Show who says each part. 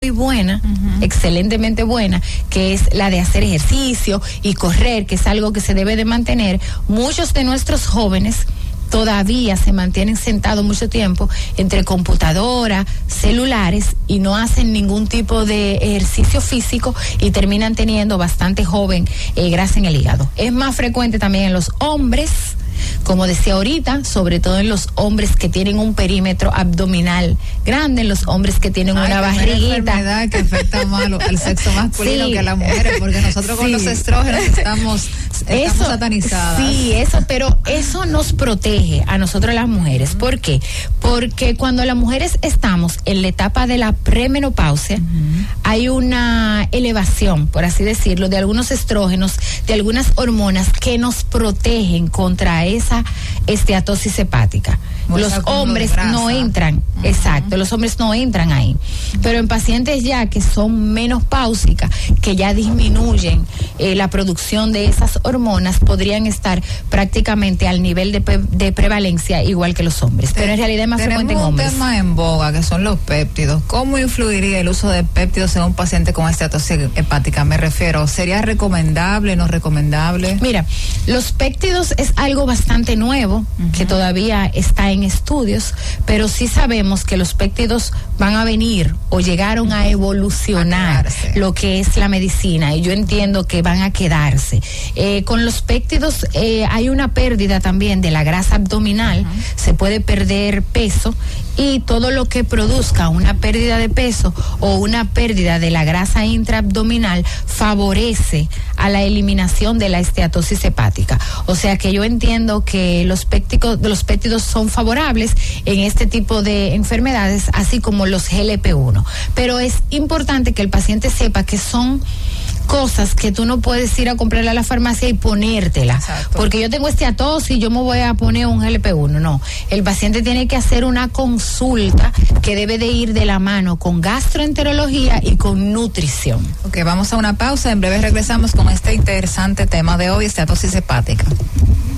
Speaker 1: muy buena, excelentemente buena, que es la de hacer ejercicio y correr, que es algo que se debe de mantener. Muchos de nuestros jóvenes todavía se mantienen sentados mucho tiempo entre computadora, celulares, y no hacen ningún tipo de ejercicio físico y terminan teniendo bastante joven grasa en el hígado. Es más frecuente también en los hombres, como decía ahorita, sobre todo en los hombres que tienen un perímetro abdominal grande, en los hombres que tienen una barriguita.
Speaker 2: Una enfermedad que afecta más al sexo masculino que a las mujeres, porque nosotros con los estrógenos estamos satanizadas.
Speaker 1: Sí, pero eso nos protege a nosotros las mujeres. ¿Por qué? Porque cuando las mujeres estamos en la etapa de la premenopausia, hay una elevación, por así decirlo, de algunos estrógenos, de algunas hormonas que nos protegen contra esa esteatosis hepática. Los hombres no entran, exacto, los hombres no entran ahí. Pero en pacientes ya que son menopáusicas, que ya disminuyen la producción de esas hormonas, podrían estar prácticamente al nivel de prevalencia igual que los hombres. Pero en realidad es más frecuente en hombres.
Speaker 2: Tenemos un tema en boga que son los péptidos. ¿Cómo influiría el uso de péptidos en un paciente con esteatosis hepática? Me refiero, ¿sería recomendable, no recomendable?
Speaker 1: Mira, los péptidos es algo bastante nuevo, que todavía está en estudios, pero sí sabemos que los péptidos van a venir o llegaron a evolucionar lo que es la medicina, y yo entiendo que van a quedarse. Con los péptidos hay una pérdida también de la grasa abdominal, se puede perder peso, y todo lo que produzca una pérdida de peso o una pérdida de la grasa intraabdominal favorece a la eliminación de la esteatosis hepática. O sea que yo entiendo que los péptidos son favorables en este tipo de enfermedades, así como los GLP-1. Pero es importante que el paciente sepa que son cosas que tú no puedes ir a comprarla a la farmacia y ponértela. Exacto. Porque yo tengo esteatosis y yo me voy a poner un GLP-1. No, el paciente tiene que hacer una consulta que debe de ir de la mano con gastroenterología y con nutrición.
Speaker 2: Ok, vamos a una pausa, en breve regresamos con este interesante tema de hoy, esteatosis hepática.